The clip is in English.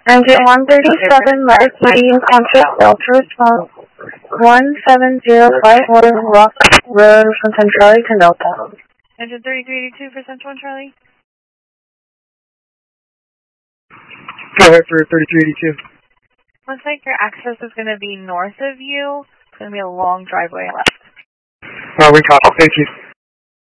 Engine 137, Mercury, contact Delta response 17051 Rock Road from Centrale to Delta. Engine 3382 for Central and Charlie. Go ahead for 3382. Looks like your access is going to be north of you. It's going to be a long driveway left. We copy. Thank you.